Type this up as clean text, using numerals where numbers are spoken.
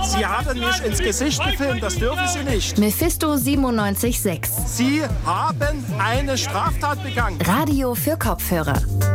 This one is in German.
Sie haben mich ins Gesicht gefilmt, das dürfen Sie nicht. Mephisto 97.6. Sie haben eine Straftat begangen. Radio für Kopfhörer.